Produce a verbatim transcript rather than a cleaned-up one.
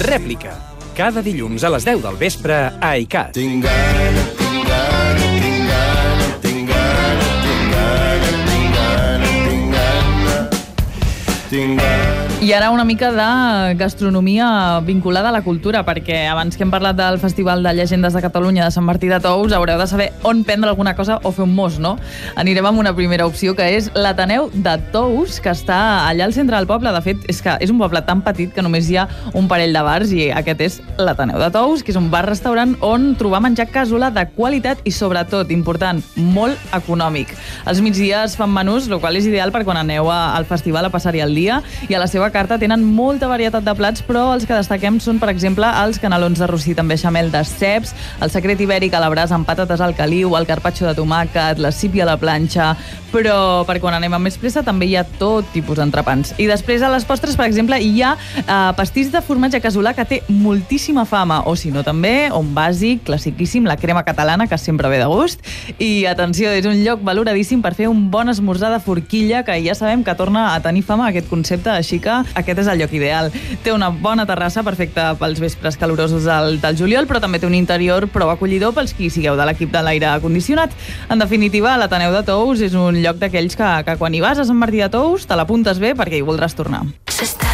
Rèplica. Cada dilluns a les deu del vespre a ICAT. Tinc gana, tinc gana, tinc gana, tinc gana, tinc gana, tinc gana, tinc gana, tinc gana. I ara una mica de gastronomia vinculada a la cultura, perquè abans que hem parlat del Festival de Llegendes de Catalunya de Sant Martí de Tous, haureu de saber on prendre alguna cosa o fer un mos, no? Anirem amb una primera opció, que és l'Ateneu de Tous, que està allà al centre del poble. De fet, és que és un poble tan petit que només hi ha un parell de bars, i aquest és l'Ateneu de Tous, que és un bar-restaurant on trobar menjar casolà de qualitat i, sobretot, important, molt econòmic. Els migdies fan menús, el qual és ideal per quan aneu al festival a passar-hi el dia, i a la seva carta tenen molta varietat de plats, però els que destaquem són, per exemple, els canelons de rostit amb beixamel de ceps, el secret ibèric a la brasa amb patates al caliu, el carpaccio de tomàquet, la sípia a la planxa, però per quan anem amb més pressa també hi ha tot tipus d'entrepans. I després a les postres, per exemple, hi ha eh, pastís de formatge casolà, que té moltíssima fama, o si no també, un bàsic, classiquíssim, la crema catalana, que sempre ve de gust. I atenció, és un lloc valoradíssim per fer un bon esmorzar de forquilla, que ja sabem que torna a tenir fama aquest concepte, així que aquest és el lloc ideal. Té una bona terrassa perfecta pels vespres calorosos del, del juliol, però també té un interior prou acollidor pels qui sigueu de l'equip de l'aire condicionat. En definitiva, l'Ateneu de Tous és un lloc d'aquells que, que quan hi vas a Sant Martí de Tous te l'apuntes bé perquè hi voldràs tornar.